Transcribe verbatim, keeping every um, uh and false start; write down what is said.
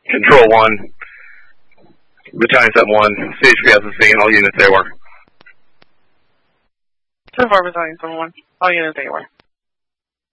Control one, Battalion seven one, C H P S S C, and all units A W A R. two four Battalion seven one, all units A W A R.